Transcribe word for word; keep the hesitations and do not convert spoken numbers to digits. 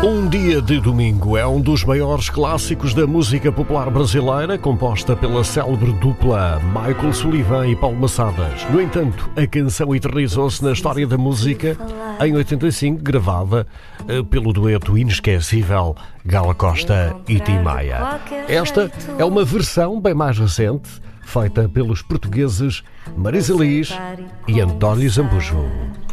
Um Dia de Domingo é um dos maiores clássicos da música popular brasileira, composta pela célebre dupla Michael Sullivan e Paulo Massadas. No entanto, a canção eternizou-se na história da música em oitenta e cinco, gravada pelo dueto inesquecível Gal Costa e Tim Maia. Esta é uma versão bem mais recente, feita pelos portugueses Marisa Liz e António Zambujo.